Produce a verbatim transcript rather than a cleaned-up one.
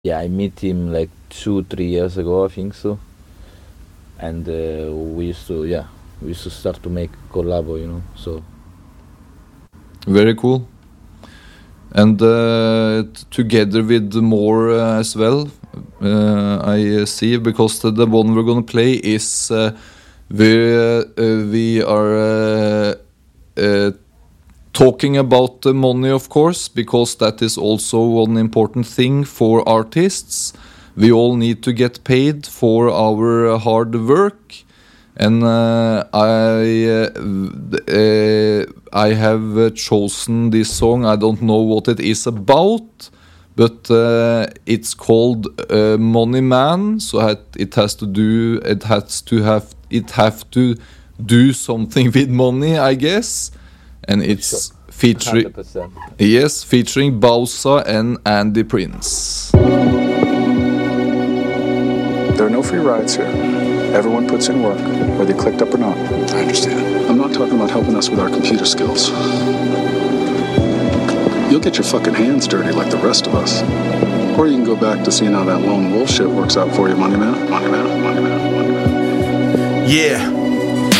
Yeah, I met him like two, three years ago, I think so. And uh, we used to, yeah, we used to start to make collabo, you know. So very cool. And uh, t- together with more uh, as well, uh, I see, because the, the one we're gonna play is uh, we uh, we are uh, uh, talking about the money, of course, because that is also one important thing for artists. We all need to get paid for our hard work, and uh, I uh, uh, I have uh, chosen this song. I don't know what it is about, but uh, it's called uh, Money Man. So it, it has to do. It has to have. It have to do something with money, I guess. And it's Sure. featuring one hundred percent. yes, featuring Bausa and Andy Prince. There are no free rides here. Everyone puts in work, whether you clicked up or not. I understand. I'm not talking about helping us with our computer skills. You'll get your fucking hands dirty like the rest of us. Or you can go back to seeing how that lone wolf shit works out for you, money man. Money man, money man, money man. Yeah.